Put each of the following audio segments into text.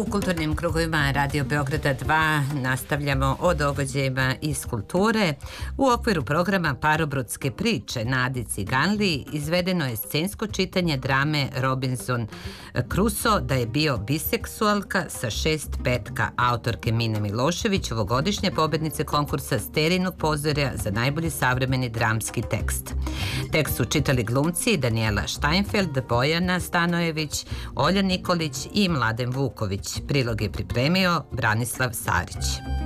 U kulturnim krugovima Radio Beograda 2 nastavljamo o događajima iz kulture. U okviru programa Parobrodske priče na Adi Ciganliji izvedeno je scensko čitanje drame Robinson Crusoe da je bio biseksualka sa 6 petka autorke Mine Milošević, ovogodišnje pobednice konkursa Sterinog pozorja za najbolji savremeni dramski tekst. Tekst su čitali glumci Danijela Steinfeld, Bojana Stanojević, Olja Nikolić i Mladen Vuković. Prilog je pripremio Branislav Sarić.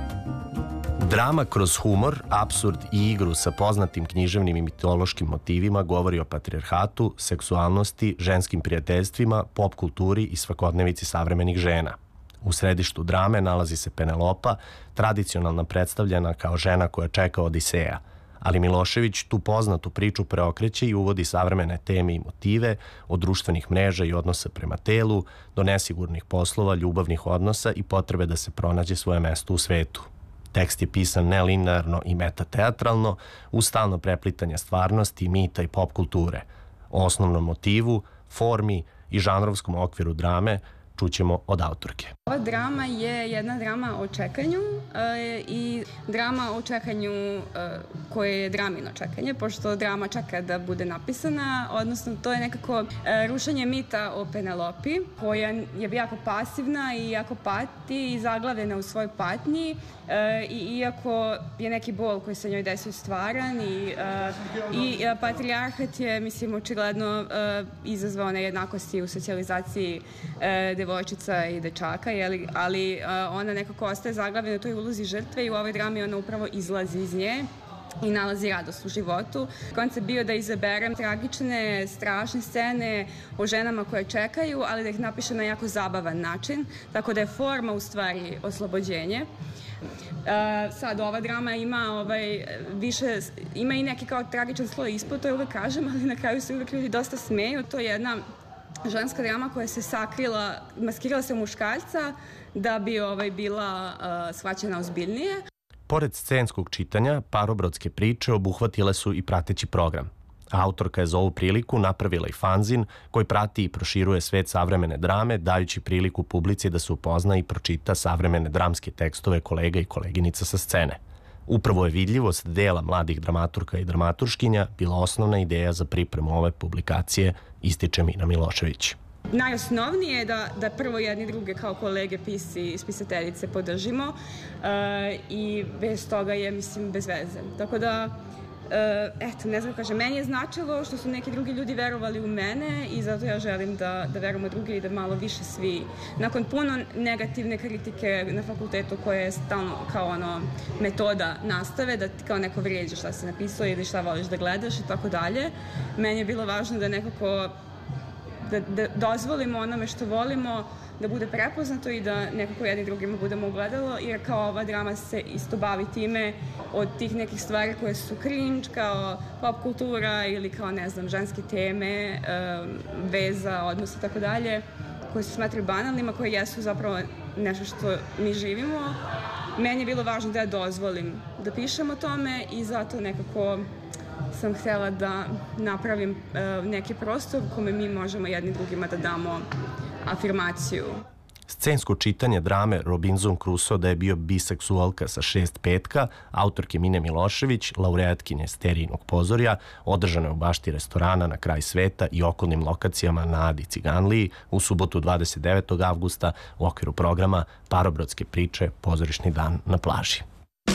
Drama kroz humor, apsurd i igru sa poznatim književnim i mitološkim motivima govori o patrijarhatu, seksualnosti, ženskim prijateljstvima, pop kulturi i svakodnevici savremenih žena. U središtu drame nalazi se Penelopa, tradicionalno predstavljena kao žena koja čeka Odiseja, ali Milošević tu poznatu priču preokreće i uvodi savremene teme i motive od društvenih mreža i odnosa prema telu, do nesigurnih poslova, ljubavnih odnosa i potrebe da se pronađe svoje mesto u svetu. Tekst je pisan nelinearno i metateatralno, uz stalno preplitanje stvarnosti, mita i pop kulture. O osnovnom motivu, formi i žanrovskom okviru drame čućemo od autorke. Ova drama je jedna drama o čekanju i drama o čekanju koje je dramino čekanje, pošto drama čeka da bude napisana, odnosno to je nekako rušenje mita o Penelopi, koja je jako pasivna i jako pati i zaglavljena u svojoj patnji, i iako je neki bol koji se njoj desio stvaran i patrijarhat je, mislim, očigledno izazvao nejednakosti u socijalizaciji devojčica i dečaka, ali ona nekako ostaje zaglavljena u toj ulozi žrtve i u ovoj drami ona upravo izlazi iz nje i nalazi radost u životu. Koncept bio da izaberem tragične, strašne scene o ženama koje čekaju, ali da ih napiše na jako zabavan način, tako da je forma u stvari oslobođenje. Sad, ova drama ima i neki kao tragičan sloj ispod, to je uvek kažem, ali na kraju se uvek ljudi dosta smeju. To je jedna ženska drama koja se maskirala se u muškarca da bi bila shvaćena ozbiljnije. Pored scenskog čitanja, Parobrodske priče obuhvatile su i prateći program. Autorka je za ovu priliku napravila i fanzin koji prati i proširuje svet savremene drame, dajući priliku publici da se upozna i pročita savremene dramske tekstove kolega i koleginica sa scene. Upravo je vidljivost dela mladih dramaturka i dramaturškinja bila osnovna ideja za pripremu ove publikacije, ističe Mina Milošević. Najosnovnije je da prvo jedni druge kao kolege spisateljice podržimo i bez toga je, mislim, bez veze. Tako da, ne znam, meni je značilo što su neki drugi ljudi verovali u mene i zato ja želim da verujem u druge i da malo više svi, nakon puno negativne kritike na fakultetu koja je stalno kao metoda nastave, da ti kao neko vrijeđa šta si napisao ili šta voliš da gledaš i tako dalje, meni je bilo važno da nekako da dozvolimo onome što volimo da bude prepoznato i da nekako jedni drugima budemo ugledalo, jer kao ova drama se isto bavi time od tih nekih stvari koje su cringe, kao pop kultura ili kao, ne znam, ženske teme, veza, odnosa i tako dalje, koje se smatraju banalnima, koje jesu zapravo nešto što mi živimo. Meni je bilo važno da ja dozvolim da pišem o tome i zato nekako sam htjela da napravim neki prostor u kome mi možemo jedni drugima da damo afirmaciju. Scensko čitanje drame Robinson Crusoe da je bio biseksualka sa 6 petka, autorke Mine Milošević, laureatkinje Sterinog pozorja, održano je u bašti restorana Na kraj sveta i okolnim lokacijama na Adi Ciganliji u subotu 29. avgusta u okviru programa Parobrodske priče Pozorišni dan na plaži.